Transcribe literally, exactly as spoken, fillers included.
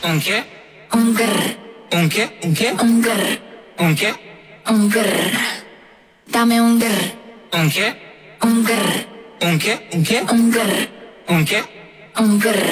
¿Un qué? Un grr. ¿Un qué? ¿Un qué? Un grr. ¿Un qué? Un grr. Dame un grr. ¿Un qué? Un grr. ¿Un qué? ¿Un qué? Un grr. ¿Un qué? Un grr.